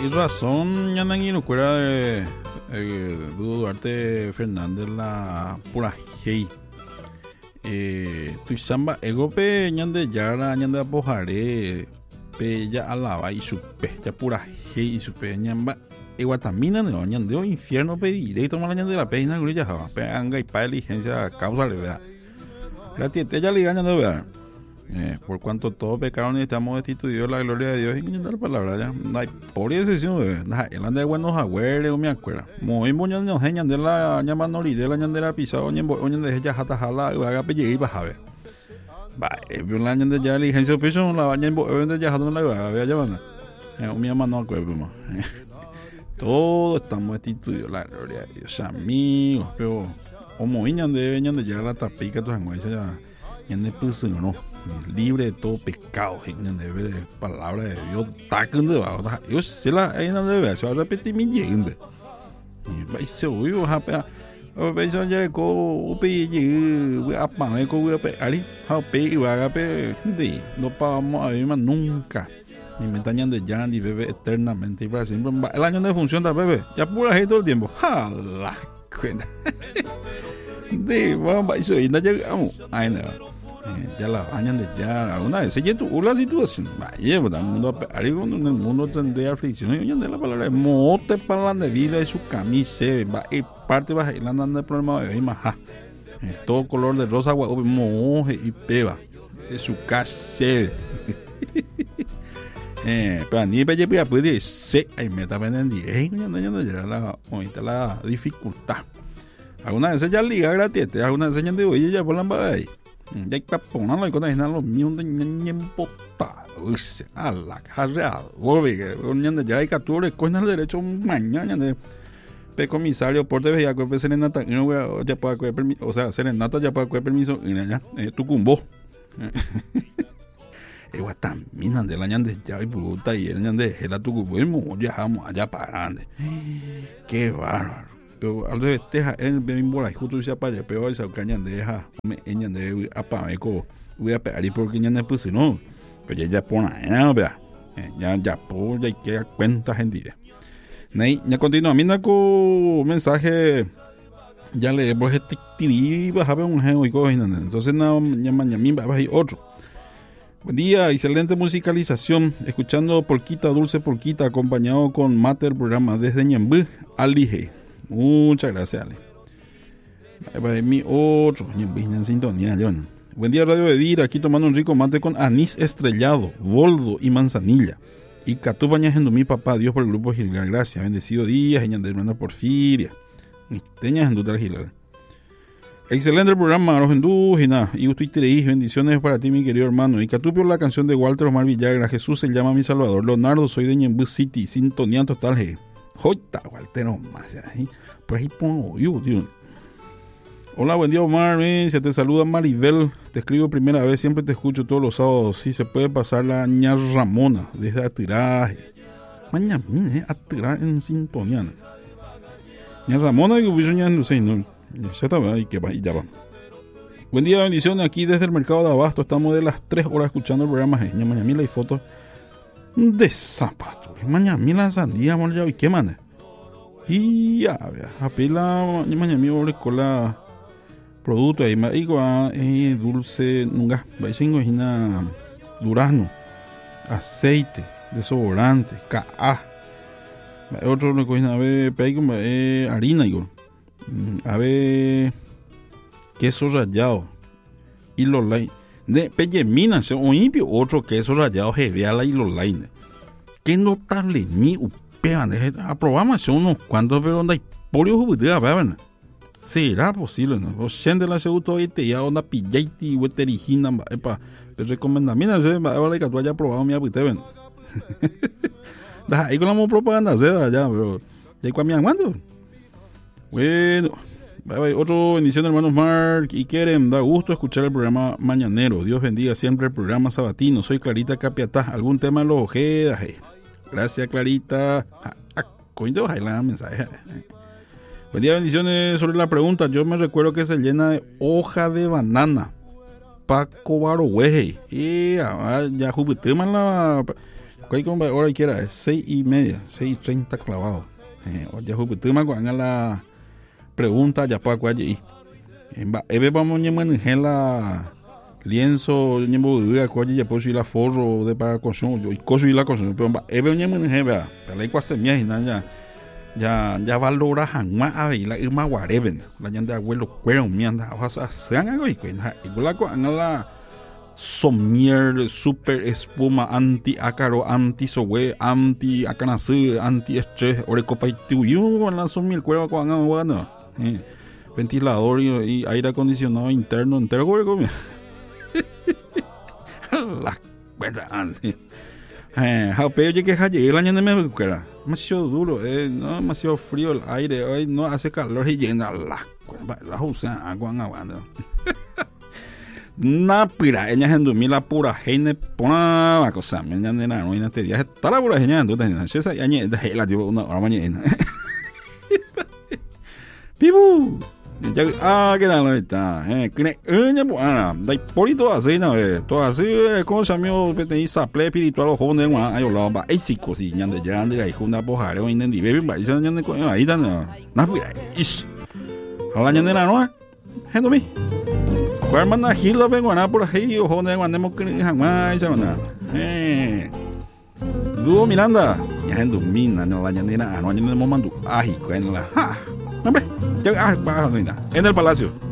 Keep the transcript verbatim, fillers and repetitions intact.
y razón, ya no lo cuera de eh, Duarte Fernández la pura hey. Eh, tu samba ego pe ñande yara ñande apojare pe ya alaba y supe ya pura hey y supe ñamba iguatamina no ñande o infierno pe directo mala ñande la peina grilla ja pe anga y pa diligencia causa le vea la tiete ya le gaña no vea. Eh, por cuanto todos pecaron y estamos destituidos de la gloria de Dios, y no la palabra ya no hay por excepción de el ande buenos agüeres me acuerdo muy buenos no señan de la llama norire la ñandera pisado ñen boñen de ella jata jala haga pelle y baja ver va vio la ñande ya diligencia piso la baña en boñen de ya jata la había llamada eh mi mamá no acuerdo más todos estamos destituidos de la gloria de Dios amigos pero como ñan de ñan de ya la tapica tu angüesa ya ñan de puso no libre de todo pecado, gente de palabra de Dios, tacan de bajo, yo sé la, ahí no debe, se va a repetir mi gente. Vai ser o eu rapaz, o pessoal já co o pedir, o apame co o pe ali, o pe o agape, de, no pagamos a mí más nunca. Mi metañan de ya ni bebe eternamente y para siempre. El año de función da bebé, ya pura gente todo el tiempo. Jala, cuenta. De, vamos a eso y no llegamos. Ay no. Eh, ya la bañan de ya alguna vez se llegó la situación vaya pues el mundo algo en el mundo tendría aflicción y de la palabra mote para la de vida y su camisa va y parte va la andando el problema de maja eh, todo color de rosa agua moje y peba de su casa eh pero ni pelle pilla puede se ahí me está vendiendo eh ya la ahorita la dificultad alguna vez ya liga gratis alguna vez de oye ya por la ahí ya está poniendo con el los míos de ñempota uy a la carrera volve que ya hay captura con el derecho mañana de pe comisario por de ya con serenata no ya puede coger permiso o sea serenata ya puede coger permiso y ya eh, tu cumbo e guatamina de la ñande ya y puta y el ñande era tu cumbo y ya vamos allá para grande qué bárbaro pero al de teja en mismo la justo se para pero esa caña deja me ella de apa eco voy a pegar y porque ya no pues no pero ya ya pone ya vea ya ya por ya que cuenta gente nei ya continúa mira con mensaje ya le por este tiri baja un geo y coge entonces no ya mañana va a ir otro. Buen día, excelente musicalización, escuchando Polquita Dulce Polquita acompañado con Mater programa desde Ñembú Alige. Muchas gracias, Ale. Para mi otro, en sintonía, John. Buen día, Radio Edir, aquí tomando un rico mate con anís estrellado, boldo y manzanilla. Y catupaña en mi papá, Dios por el grupo Gilgal, gracias. Bendecido día, señor de hermana Porfiria. Teñas en duda Gilgal. Excelente el programa, los indúgenas. Y usted y bendiciones para ti, mi querido hermano. Y catupio la canción de Walter Omar Villagra, Jesús se llama mi Salvador. Leonardo, soy de Ñembú City, sintonía total, G. Jota, Walter Omar, por ahí pongo yo, tío. Hola, buen día, Omar, ven, se te saluda Maribel, te escribo primera vez, siempre te escucho todos los sábados, si sí, se puede pasar la ña Ramona, desde Atiraje. Mañana, mire, eh, Atirar en sintonía. Ña Ramona, y hubiese ña, no sé, no, ya está, y que va, y ya va. Buen día, bendiciones, aquí desde el mercado de Abasto, estamos de las tres horas escuchando el programa, ña Mañamila y fotos de zapatos. Mañana la sandía ya y qué man y ya apela mañana mi obre con la producto ahí me digo eh dulce nunca va singo hina durazno aceite desodorante ca otro lo cocina a ver pego eh harina igual a ver queso rallado y los lai de pellemina se o impio otro queso rallado jeveala y los lai que notable ni upean aprobamos son unos cuantos pero onda polio jubidea vean será posible no o siendo la segundo este ya onda pillaiti weterigina epa pero recomendamina se ahora que tú haya probado mi abute ven da ahí con la propaganda se ya pero ya con mi aguando bueno bye bye. Otro bendición hermanos Mark y Keren, da gusto escuchar el programa mañanero. Dios bendiga siempre el programa sabatino. Soy Clarita Capiatá. ¿Algún tema en los ojedas? Eh? Gracias, Clarita. Coño, ahí la mensaje. Buen día, bendiciones. Sobre la pregunta, yo me recuerdo que se llena de hoja de banana. Paco Barohueje. Y ya jubitema la ¿Cuál como hora quiera? Es seis y media, seis y treinta clavado. Eh, oye, jupituma cuando la pregunta ya para cuál y eve vamos a la lienzo ñembo duda cuál ya puedo ir la forro de para consumo yo y coso y la consumo pero eve ñembo en vea para la cuase mía y ya ya ya valora jamás y la irma guareven la ñande abuelo cuero mianda o sea sean algo y cuenta y la cuando la somier super espuma anti ácaro anti sowe anti acanasu anti estrés ore copa y tuyo con la somier cuero cuando bueno eh, ventilador y, y aire acondicionado interno entero cuero la cuenta antes eh japeo ya que haye el año de me cuera demasiado duro eh no demasiado frío el aire hoy no hace calor y llena la la usa agua aguando na pira ella en dormir la pura gente pona cosa me ella de no en este día está la pura gente entonces esa añe de la tipo una hora mañana pibu ya ah que la está eh que ella buena dai polito así no eh todo así cosa mío peteniza ple espiritual o joven de ayo la ba ai si cosi ñande grande ahí con una pojare o inden bebe ba ya ñande con ahí dan na pira is hola ñande na no gente mi cuál manda gilo vengo a por ahí o joven andemos que jamás esa mana eh Duo Miranda ya gente mina no la ñande na no ñande mo mandu ai con la ha hombre ya ah en el palacio